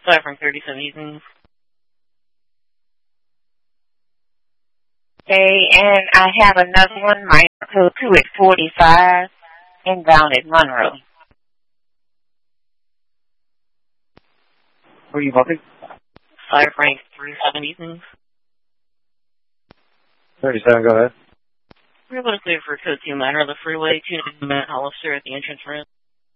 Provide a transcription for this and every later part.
from 37 Eaton. Okay, and I have another one, my code 2 at 45, inbound at Monroe. Who are you booking? Frank 37 Eaton. 37, go ahead. We're able to clear for code 2 minor on the freeway, 2 Matt Hollister at the entrance ramp.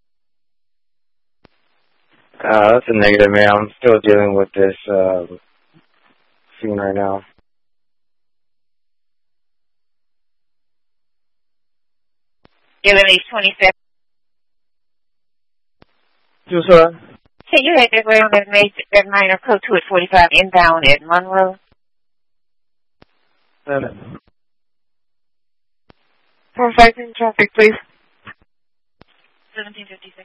That's a negative, man. I'm still dealing with this scene right now. Illinois 27. Just what? Can you hit that ground that minor code 2 at 45, inbound at Monroe? Perfect in traffic, please. 1756.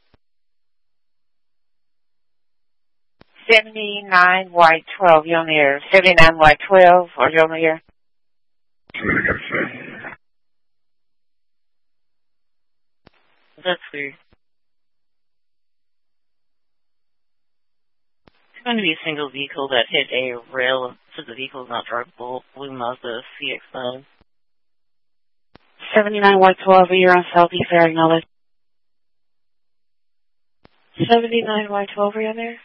79Y12, you're on the air. 79Y12, are you on the air? That's clear. It's going to be a single vehicle that hit a rail, so the vehicle is not drivable. Blue Mazda CX-9. 79Y12, you're on Southeast Area, acknowledge. 79Y12, are you on there?